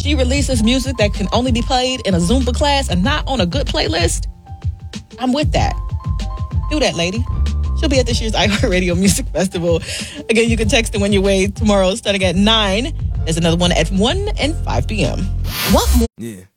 she releases music that can only be played in a Zumba class and not on a good playlist, I'm with that. Do that, lady. She'll be at this year's iHeartRadio Music Festival. Again, you can text and win your way tomorrow starting at 9. There's another one at 1 and 5 p.m. What more? Yeah.